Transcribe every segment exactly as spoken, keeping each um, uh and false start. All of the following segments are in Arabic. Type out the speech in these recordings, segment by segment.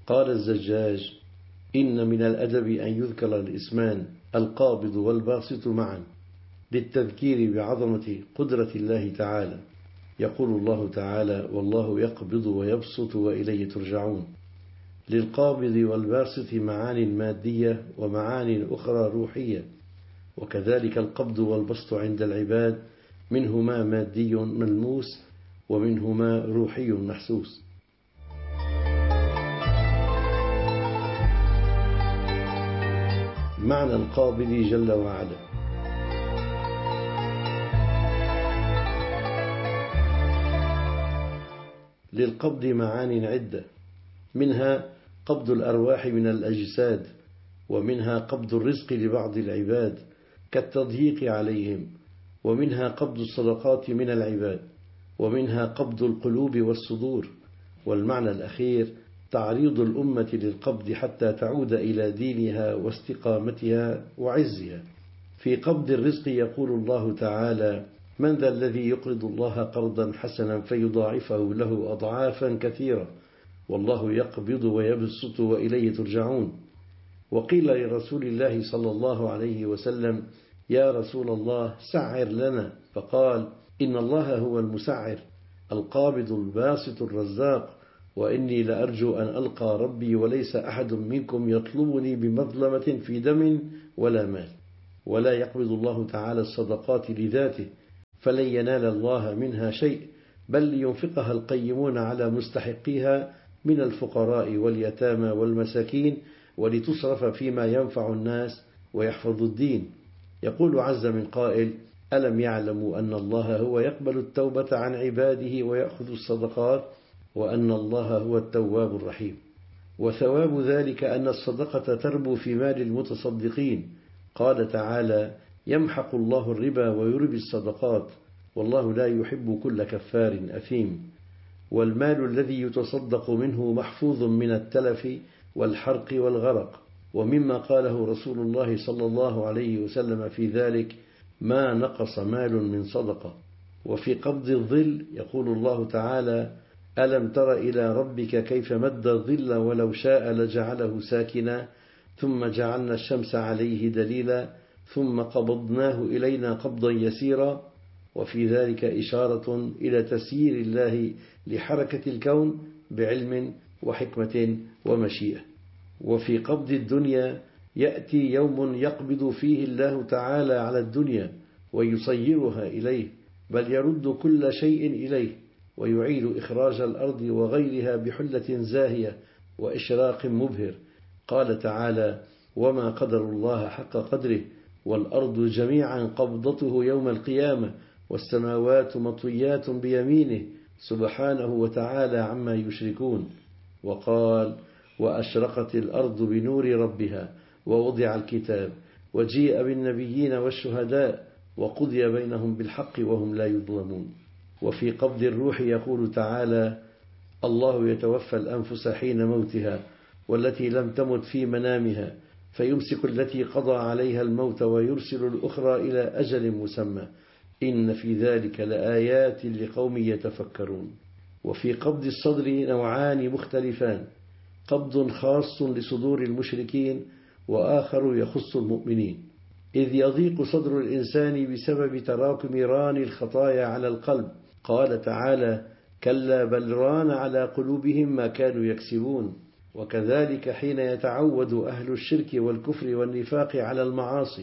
قال الزجاج: إن من الأدب أن يذكر الاسمان القابض والباسط معا للتذكير بعظمة قدرة الله تعالى. يقول الله تعالى: والله يقبض ويبسط وإليه ترجعون. للقابض والباسط معان مادية ومعان أخرى روحية، وكذلك القبض والبسط عند العباد منهما مادي ملموس ومنهما روحي محسوس. معنى القابض جل وعلا: للقبض معان عدة، منها قبض الأرواح من الأجساد، ومنها قبض الرزق لبعض العباد كالتضييق عليهم، ومنها قبض الصدقات من العباد، ومنها قبض القلوب والصدور. والمعنى الأخير تعريض الأمة للقبض حتى تعود إلى دينها واستقامتها وعزها. في قبض الرزق يقول الله تعالى: من ذا الذي يقرض الله قرضا حسنا فيضاعفه له أضعافا كثيرة والله يقبض ويبسط وإليه ترجعون. وقيل لرسول الله صلى الله عليه وسلم: يا رسول الله سعر لنا، فقال: إن الله هو المسعر القابض الباسط الرزاق، وإني لأرجو أن ألقى ربي وليس أحد منكم يطلبني بمظلمة في دم ولا مال. ولا يقبض الله تعالى الصدقات لذاته فلن ينال الله منها شيء، بل لينفقها القيمون على مستحقيها من الفقراء واليتامى والمساكين، ولتصرف فيما ينفع الناس ويحفظ الدين. يقول عز من قائل: ألم يعلموا أن الله هو يقبل التوبة عن عباده ويأخذ الصدقات وأن الله هو التواب الرحيم. وثواب ذلك أن الصدقة تربو في مال المتصدقين. قال تعالى: يمحق الله الربا ويربي الصدقات والله لا يحب كل كفار أثيم. والمال الذي يتصدق منه محفوظ من التلف والحرق والغرق. ومما قاله رسول الله صلى الله عليه وسلم في ذلك: ما نقص مال من صدقة. وفي قبض الظل يقول الله تعالى: ألم تر إلى ربك كيف مد الظل ولو شاء لجعله ساكنا ثم جعلنا الشمس عليه دليلا ثم قبضناه إلينا قبضا يسيرا. وفي ذلك إشارة إلى تسيير الله لحركة الكون بعلم وحكمة ومشيئة. وفي قبض الدنيا يأتي يوم يقبض فيه الله تعالى على الدنيا ويصيرها إليه، بل يرد كل شيء إليه، ويعيد إخراج الأرض وغيرها بحلة زاهية وإشراق مبهر. قال تعالى: وما قدر الله حق قدره والأرض جميعا قبضته يوم القيامة والسماوات مطويات بيمينه سبحانه وتعالى عما يشركون. وقال: وأشرقت الأرض بنور ربها ووضع الكتاب وجيء بالنبيين والشهداء وقضي بينهم بالحق وهم لا يظلمون. وفي قبض الروح يقول تعالى: الله يتوفى الأنفس حين موتها والتي لم تمت في منامها فيمسك التي قضى عليها الموت ويرسل الأخرى إلى أجل مسمى إن في ذلك لآيات لقوم يتفكرون. وفي قبض الصدر نوعان مختلفان: قبض خاص لصدور المشركين وآخر يخص المؤمنين، إذ يضيق صدر الإنسان بسبب تراكم ران الخطايا على القلب. قال تعالى: كلا بل ران على قلوبهم ما كانوا يكسبون. وكذلك حين يتعود أهل الشرك والكفر والنفاق على المعاصي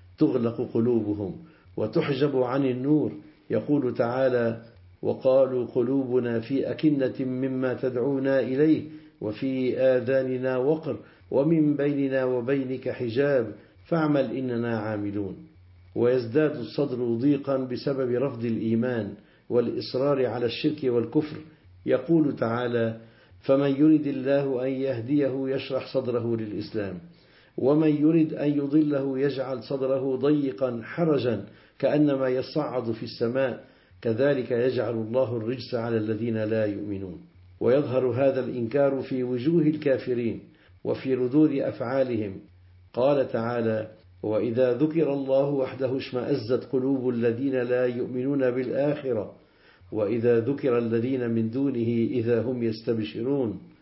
تغلق قلوبهم وتحجب عن النور. يقول تعالى: وقالوا قلوبنا في أكنة مما تدعونا إليه وفي آذاننا وقر ومن بيننا وبينك حجاب فاعمل إننا عاملون. ويزداد الصدر ضيقا بسبب رفض الإيمان والإصرار على الشرك والكفر. يقول تعالى: فمن يرد الله أن يهديه يشرح صدره للإسلام ومن يرد أن يضله يجعل صدره ضيقا حرجا كأنما يصعد في السماء كذلك يجعل الله الرجس على الذين لا يؤمنون. ويظهر هذا الإنكار في وجوه الكافرين وفي ردود أفعالهم. قال تعالى: وإذا ذكر الله وحده اشمأزت قلوب الذين لا يؤمنون بالآخرة وإذا ذكر الذين من دونه إذا هم يستبشرون.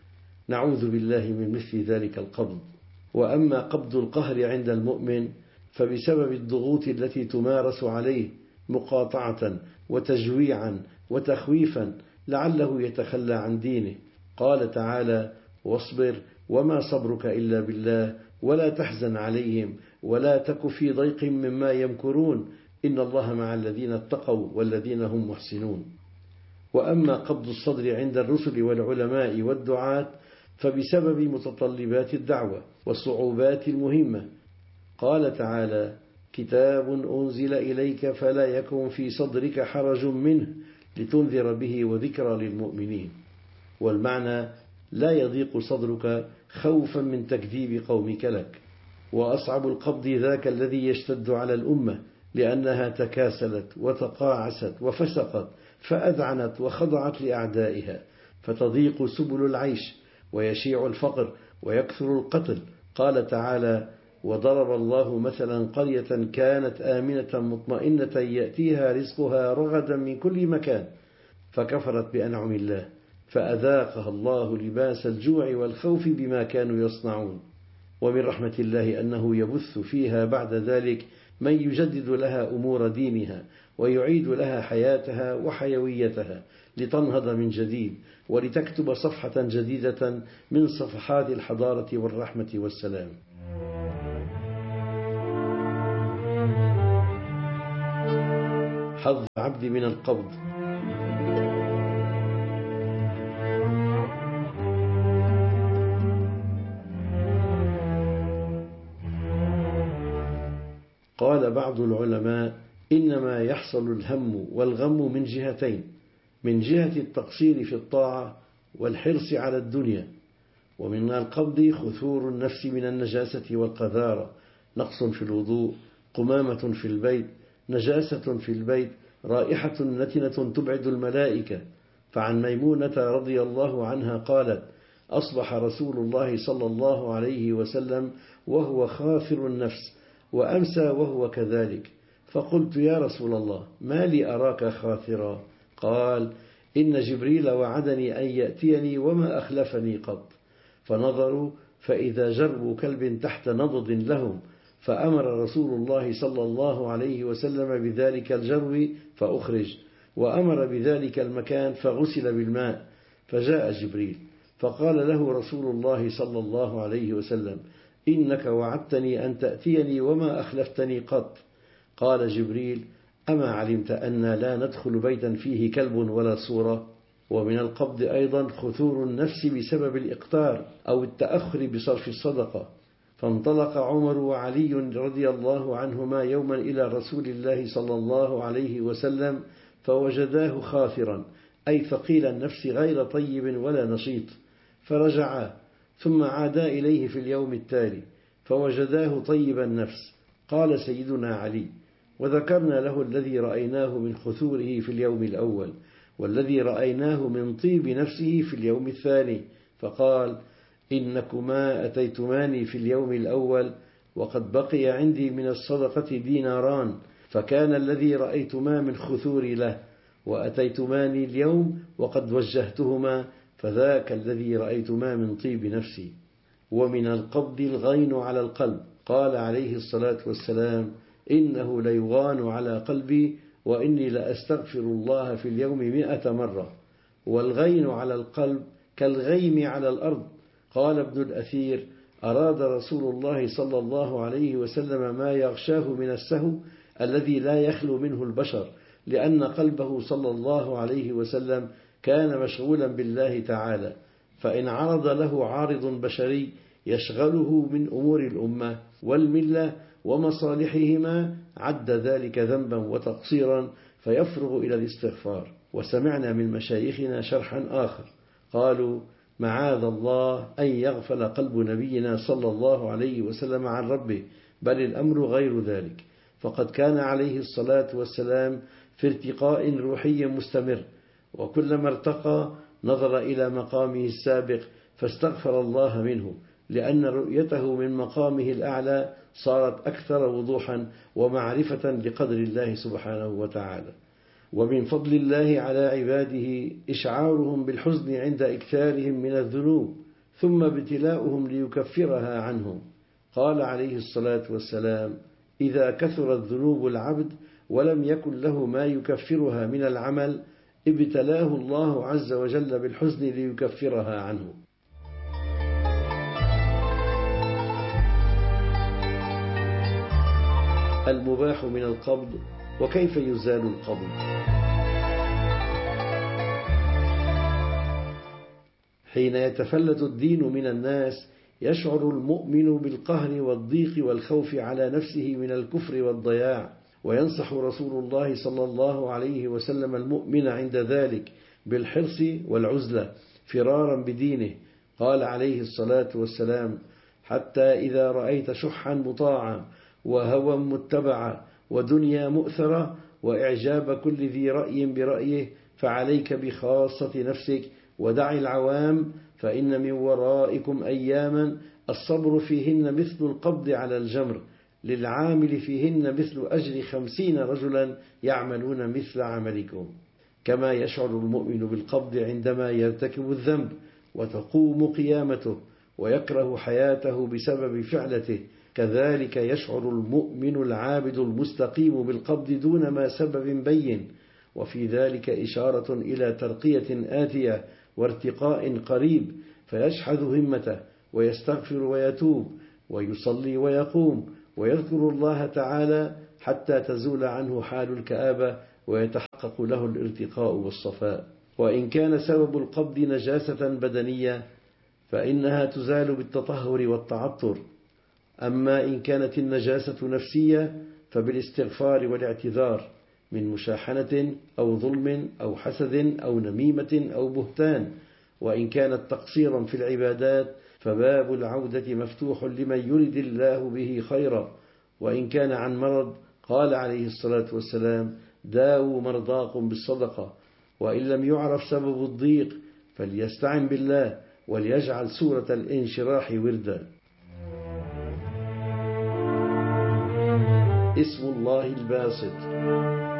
نعوذ بالله من مثل ذلك القبض. وأما قبض القهر عند المؤمن فبسبب الضغوط التي تمارس عليه مقاطعة وتجويعا وتخويفا لعله يتخلى عن دينه. قال تعالى: واصبر وما صبرك إلا بالله ولا تحزن عليهم ولا تك في ضيق مما يمكرون إن الله مع الذين اتقوا والذين هم محسنون. وأما قبض الصدر عند الرسل والعلماء والدعاة فبسبب متطلبات الدعوة والصعوبات المهمة. قال تعالى: كتاب أنزل إليك فلا يكن في صدرك حرج منه لتنذر به وذكرى للمؤمنين. والمعنى: لا يضيق صدرك خوفا من تكذيب قومك لك. وأصعب القبض ذاك الذي يشتد على الأمة لأنها تكاسلت وتقاعست وفسقت فأذعنت وخضعت لأعدائها، فتضيق سبل العيش ويشيع الفقر ويكثر القتل. قال تعالى: وضرب الله مثلا قرية كانت آمنة مطمئنة يأتيها رزقها رغدا من كل مكان فكفرت بأنعم الله فأذاقها الله لباس الجوع والخوف بما كانوا يصنعون. ومن رحمة الله أنه يبث فيها بعد ذلك من يجدد لها أمور دينها ويعيد لها حياتها وحيويتها لتنهض من جديد ولتكتب صفحة جديدة من صفحات الحضارة والرحمة والسلام. حظ عبد من القبض. قال بعض العلماء: إنما يحصل الهم والغم من جهتين: من جهة التقصير في الطاعة والحرص على الدنيا، ومن القبض خثور النفس من النجاسة والقذارة، نقص في الوضوء، قمامة في البيت، نجاسة في البيت، رائحة نتنة تبعد الملائكة. فعن ميمونة رضي الله عنها قالت: أصبح رسول الله صلى الله عليه وسلم وهو خاثر النفس، وأمسى وهو كذلك، فقلت: يا رسول الله، ما لي أراك خاثرا؟ قال: إن جبريل وعدني أن يأتيني وما أخلفني قط. فنظروا فإذا جرب كلب تحت نضد لهم، فأمر رسول الله صلى الله عليه وسلم بذلك الجرب فأخرج، وأمر بذلك المكان فغسل بالماء. فجاء جبريل فقال له رسول الله صلى الله عليه وسلم: إنك وعدتني أن تأتيني وما أخلفتني قط. قال جبريل: أما علمت أن لا ندخل بيتا فيه كلب ولا صورة؟ ومن القبض أيضا خثور النفس بسبب الإقتار أو التأخر بصرف الصدقة. فانطلق عمر وعلي رضي الله عنهما يوما إلى رسول الله صلى الله عليه وسلم فوجداه خاثرا، أي ثقيل النفس غير طيب ولا نشيط، فرجعا، ثم عادا إليه في اليوم التالي فوجداه طيب النفس. قال سيدنا علي: وذكرنا له الذي رأيناه من خثوره في اليوم الأول والذي رأيناه من طيب نفسه في اليوم الثاني، فقال: إنكما أتيتماني في اليوم الأول وقد بقي عندي من الصدقة ديناران، فكان الذي رأيتما من خثوري له، وأتيتماني اليوم وقد وجهتهما، فذاك الذي رأيتما من طيب نفسي. ومن القبض الغين على القلب. قال عليه الصلاة والسلام: إنه ليغان على قلبي وإني لأستغفر الله في اليوم مئة مرة. والغين على القلب كالغيم على الأرض. قال ابن الأثير: أراد رسول الله صلى الله عليه وسلم ما يغشاه من السهو الذي لا يخلو منه البشر، لأن قلبه صلى الله عليه وسلم كان مشغولا بالله تعالى، فإن عرض له عارض بشري يشغله من أمور الأمة والملة ومصالحهما عد ذلك ذنبا وتقصيرا فيفرغ إلى الاستغفار. وسمعنا من مشايخنا شرحا آخر قالوا: معاذ الله أن يغفل قلب نبينا صلى الله عليه وسلم عن ربه، بل الأمر غير ذلك، فقد كان عليه الصلاة والسلام في ارتقاء روحي مستمر، وكلما ارتقى نظر إلى مقامه السابق فاستغفر الله منه، لأن رؤيته من مقامه الأعلى صارت أكثر وضوحا ومعرفة لقدر الله سبحانه وتعالى. ومن فضل الله على عباده إشعارهم بالحزن عند إكثارهم من الذنوب، ثم ابتلاؤهم ليكفرها عنهم. قال عليه الصلاة والسلام: إذا كثرت ذنوب العبد ولم يكن له ما يكفرها من العمل ابتلاه الله عز وجل بالحزن ليكفرها عنه. المباح من القبض، وكيف يزال القبض؟ حين يتفلت الدين من الناس يشعر المؤمن بالقهر والضيق والخوف على نفسه من الكفر والضياع، وينصح رسول الله صلى الله عليه وسلم المؤمن عند ذلك بالحرص والعزلة فرارا بدينه. قال عليه الصلاة والسلام: حتى إذا رأيت شحا مطاعا وهوى متبعا ودنيا مؤثرة وإعجاب كل ذي رأي برأيه فعليك بخاصة نفسك ودع العوام، فإن من ورائكم أياما الصبر فيهن مثل القبض على الجمر، للعامل فيهن مثل أجر خمسين رجلا يعملون مثل عملكم. كما يشعر المؤمن بالقبض عندما يرتكب الذنب وتقوم قيامته ويكره حياته بسبب فعلته، كذلك يشعر المؤمن العابد المستقيم بالقبض دون ما سبب بين. وفي ذلك إشارة إلى ترقية آتية وارتقاء قريب، فيشحذ همته ويستغفر ويتوب ويصلي ويقوم ويذكر الله تعالى حتى تزول عنه حال الكآبة ويتحقق له الارتقاء والصفاء. وإن كان سبب القبض نجاسة بدنية فإنها تزال بالتطهر والتعطر، أما إن كانت النجاسة نفسية فبالاستغفار والاعتذار من مشاحنة أو ظلم أو حسد أو نميمة أو بهتان. وإن كانت تقصيرا في العبادات فباب العودة مفتوح لمن يرد الله به خيرا. وإن كان عن مرض قال عليه الصلاة والسلام: داووا مرضاكم بالصدقة. وإن لم يعرف سبب الضيق فليستعن بالله وليجعل سورة الانشراح وردا. اسم الله الباسط.